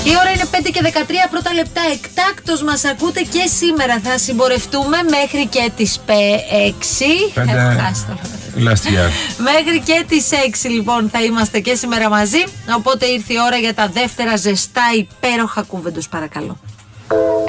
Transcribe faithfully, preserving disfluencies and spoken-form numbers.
Η ώρα είναι πέντε και δεκατρία πρώτα λεπτά. Εκτάκτος μας ακούτε και σήμερα. Θα συμπορευτούμε μέχρι και τις έξι. Μέχρι και τις έξι λοιπόν θα είμαστε και σήμερα μαζί. Οπότε ήρθε η ώρα για τα δεύτερα ζεστά υπέροχα κούβεντος, παρακαλώ.